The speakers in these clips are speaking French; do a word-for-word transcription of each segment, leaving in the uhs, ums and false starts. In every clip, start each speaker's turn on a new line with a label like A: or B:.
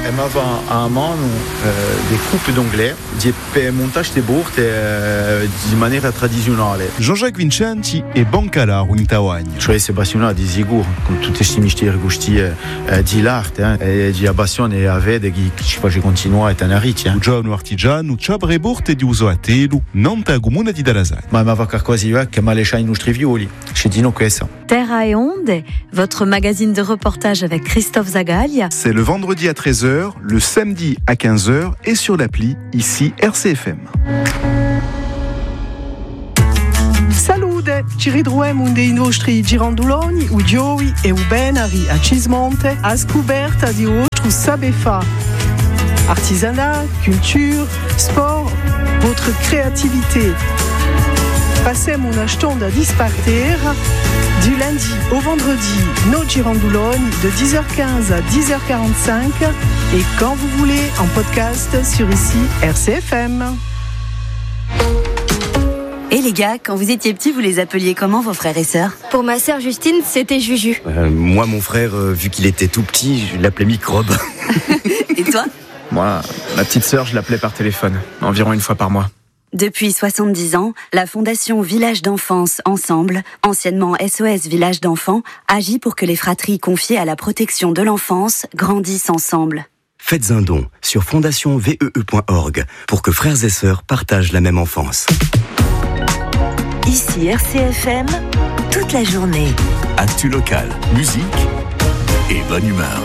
A: Elle m'a a mano eh, des coupes d'onglet di per montage de bord eh, di maniera tradizionale.
B: Jean-Jacques Vincenti è bancalar in Tawagna.
A: Cioè si appassiona di sicuro, con tutti questi misteri gusti eh, di l'arte, eh, e di abbassione e avede che ci fa continuare a tenere.
B: Un giovane artigiano ci abre borte di uso a telu, non per comune di Darazan.
A: Ma ma va quasi che ma le i nostri violi. Ci dino questo.
C: Terra e Onde, votre magazine de reportage avec Christophe Zagaglia.
B: C'est le vendredi à treize heures, le samedi à quinze heures et sur l'appli, ici R C F M.
D: Salute, ci ritroviamo dei nostri girandoloni, udioi e ubenari a Cismonte, a scoperta di vostro saber fa. Artisanat, culture, sport, votre créativité. Passem una stonda disparter du lundi au vendredi, nos girandoloni de dix heures quinze à dix heures quarante-cinq et quand vous voulez en podcast sur ici R C F M.
C: Et les gars, quand vous étiez petits, vous les appeliez comment vos frères et sœurs?
E: Pour ma sœur Justine, c'était Juju.
F: Euh, moi, mon frère, euh, vu qu'il était tout petit, je l'appelais Microbe.
C: Et toi?
G: Moi, ma petite sœur, je l'appelais par téléphone, environ une fois par mois.
C: Depuis soixante-dix ans, la Fondation Village d'Enfance Ensemble, anciennement S O S Village d'Enfants, agit pour que les fratries confiées à la protection de l'enfance grandissent ensemble.
F: Faites un don sur fondation V E E point org pour que frères et sœurs partagent la même enfance.
H: Ici R C F M, toute la journée.
I: Actu local, musique et bonne humeur.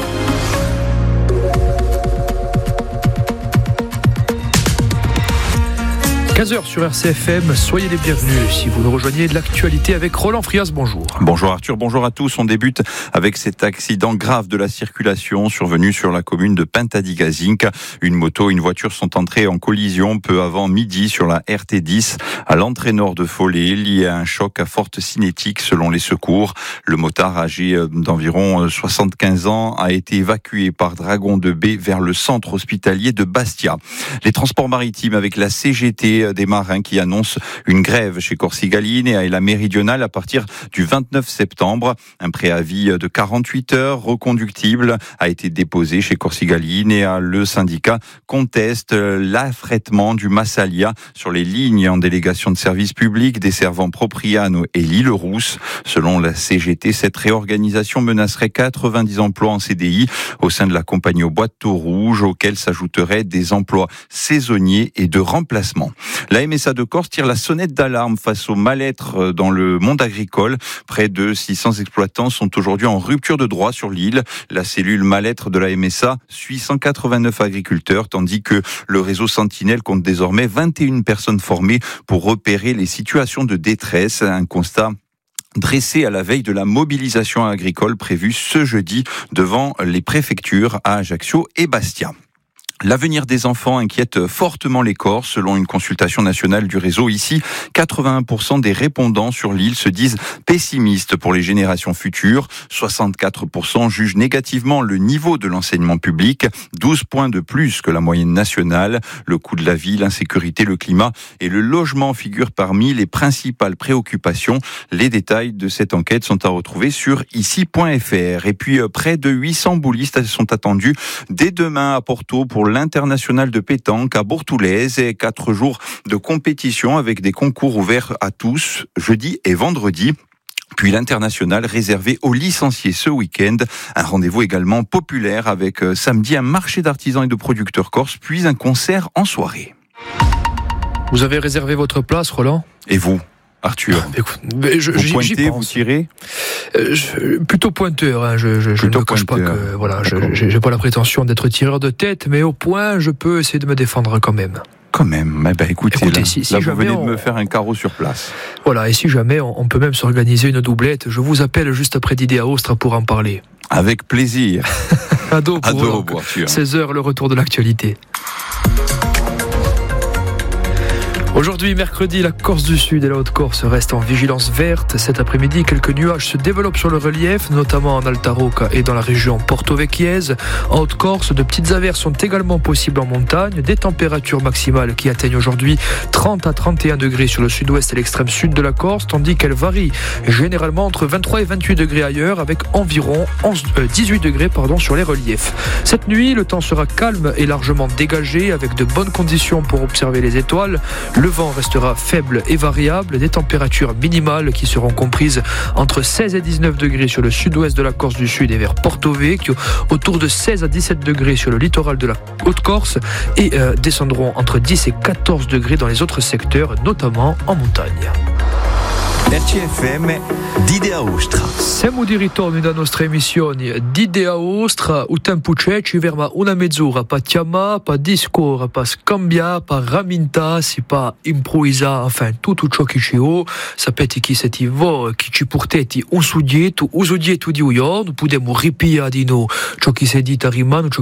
J: quinze heures sur R C F M, soyez les bienvenus si vous nous rejoignez de l'actualité avec Roland Frias, bonjour.
K: Bonjour Arthur, bonjour à tous. On débute avec cet accident grave de la circulation survenu sur la commune de Pintadigazinc. Une moto et une voiture sont entrées en collision peu avant midi sur la R T dix à l'entrée nord de Follet, lié à un choc à forte cinétique selon les secours. Le motard âgé d'environ soixante-quinze ans a été évacué par Dragon de B vers le centre hospitalier de Bastia. Les transports maritimes avec la C G T des marins qui annoncent une grève chez Corsigaline et à la Méridionale à partir du vingt-neuf septembre. Un préavis de quarante-huit heures reconductible a été déposé chez Corsigaline et le syndicat conteste l'affrètement du Massalia sur les lignes en délégation de service public desservant Propriano et l'Île-Rousse. Selon la C G T, cette réorganisation menacerait quatre-vingt-dix emplois en C D I au sein de la compagnie au bois de Taux-Rouge, auxquels s'ajouteraient des emplois saisonniers et de remplacement. La M S A de Corse tire la sonnette d'alarme face au mal-être dans le monde agricole. Près de six cents exploitants sont aujourd'hui en rupture de droit sur l'île. La cellule mal-être de la M S A suit cent quatre-vingt-neuf agriculteurs, tandis que le réseau Sentinelle compte désormais vingt et une personnes formées pour repérer les situations de détresse. Un constat dressé à la veille de la mobilisation agricole prévue ce jeudi devant les préfectures à Ajaccio et Bastia. L'avenir des enfants inquiète fortement les Corses. Selon une consultation nationale du réseau, ici, quatre-vingt-un pour cent des répondants sur l'île se disent pessimistes pour les générations futures. soixante-quatre pour cent jugent négativement le niveau de l'enseignement public, douze points de plus que la moyenne nationale. Le coût de la vie, l'insécurité, le climat et le logement figurent parmi les principales préoccupations. Les détails de cette enquête sont à retrouver sur ici point F R. Et puis, près de huit cents boulistes sont attendus dès demain à Porto pour l'international de pétanque à Bourtoulaise et quatre jours de compétition avec des concours ouverts à tous jeudi et vendredi. Puis l'international réservé aux licenciés ce week-end. Un rendez-vous également populaire avec euh, samedi un marché d'artisans et de producteurs corses, puis un concert en soirée.
J: Vous avez réservé votre place, Roland ?
K: Et vous ? Arthur,
J: écoute, je,
K: vous pointez, vous tirez
J: euh, je, Plutôt pointeur, hein, je, je, je ne me cache pas que voilà, je n'ai pas la prétention d'être tireur de tête, mais au point, je peux essayer de me défendre quand même.
K: Quand même, eh ben, écoutez, écoutez,
J: là, si, si
K: là vous venez
J: on...
K: de me faire un carreau sur place.
J: Voilà, et si jamais on, on peut même s'organiser une doublette, je vous appelle juste après Didier Aostre pour en parler.
K: Avec plaisir.
J: Ado, pour
K: Ado, Arthur.
J: seize heures, le retour de l'actualité. Aujourd'hui, mercredi, la Corse du Sud et la Haute-Corse restent en vigilance verte. Cet après-midi, quelques nuages se développent sur le relief, notamment en Alta Rocca et dans la région porto-vecchiese. En Haute-Corse, de petites averses sont également possibles en montagne. Des températures maximales qui atteignent aujourd'hui trente à trente et un degrés sur le sud-ouest et l'extrême sud de la Corse, tandis qu'elles varient généralement entre vingt-trois et vingt-huit degrés ailleurs, avec environ onze, euh, dix-huit degrés pardon, sur les reliefs. Cette nuit, le temps sera calme et largement dégagé, avec de bonnes conditions pour observer les étoiles. Le vent restera faible et variable, des températures minimales qui seront comprises entre seize et dix-neuf degrés sur le sud-ouest de la Corse du Sud et vers Porto Vecchio, autour de seize à dix-sept degrés sur le littoral de la Haute-Corse et euh, descendront entre dix et quatorze degrés dans les autres secteurs, notamment en montagne.
I: R C F M d'Idea Ostra.
J: Siamo di ritorno da nostra emissione d'Idea Ostra. Il tempo c'è, ci ferma una mezz'ora per chiamare, per discorrere, per scambiare, per rammentarsi, per improvvisare, enfin tutto ciò che ci ho. Sapete chi siete voi, chi ci portate un soggetto, un soggetto di un giorno, possiamo ripiare di noi ciò che si è detto a rimano,